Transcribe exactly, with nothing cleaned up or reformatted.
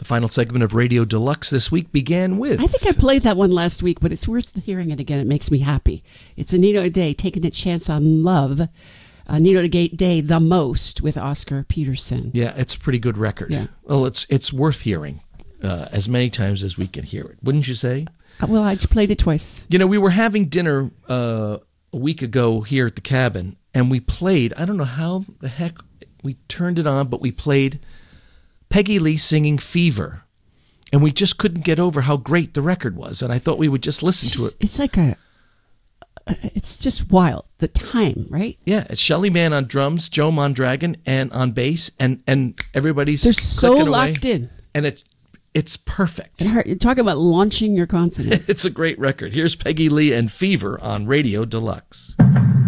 final segment of Radio Deluxe this week began with... I think I played that one last week, but it's worth hearing it again. It makes me happy. It's Anita Day, Taking a Chance on Love. Anita Day, The Most, with Oscar Peterson. Yeah, it's a pretty good record. Yeah. Well, it's it's worth hearing uh, as many times as we can hear it. Wouldn't you say? Well, I just played it twice. You know, we were having dinner uh, a week ago here at the cabin, and we played, I don't know how the heck we turned it on, but we played Peggy Lee singing Fever. And we just couldn't get over how great the record was. And I thought we would just listen it's to it. It's like a, it's just wild. The time, right? Yeah, it's Shelly Manne on drums, Joe Mondragon, and on bass, and, and everybody's They're so clicking locked away. in. And it's, it's perfect. And her, you're talking about launching your consonants. It's a great record. Here's Peggy Lee and Fever on Radio Deluxe.